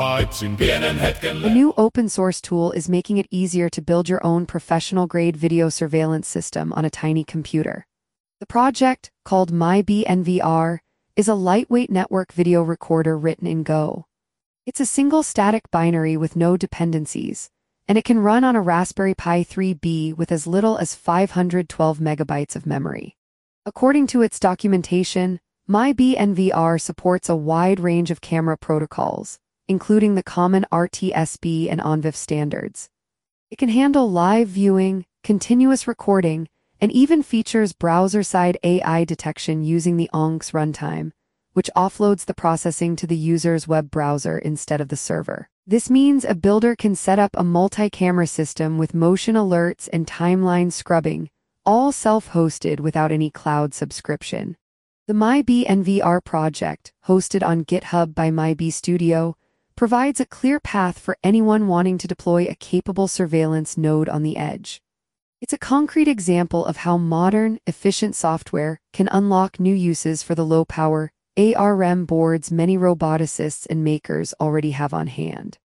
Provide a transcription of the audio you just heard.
A new open-source tool is making it easier to build your own professional-grade video surveillance system on a tiny computer. The project, called MyBNVR, is a lightweight network video recorder written in Go. It's a single static binary with no dependencies, and it can run on a Raspberry Pi 3B with as little as 512 megabytes of memory. According to its documentation, MyBNVR supports a wide range of camera protocols, including the common RTSP and ONVIF standards. It can handle live viewing, continuous recording, and even features browser-side AI detection using the ONX runtime, which offloads the processing to the user's web browser instead of the server. This means a builder can set up a multi-camera system with motion alerts and timeline scrubbing, all self-hosted without any cloud subscription. The MyBNVR project, hosted on GitHub by MyBStudio, provides a clear path for anyone wanting to deploy a capable surveillance node on the edge. It's a concrete example of how modern, efficient software can unlock new uses for the low-power ARM boards many roboticists and makers already have on hand.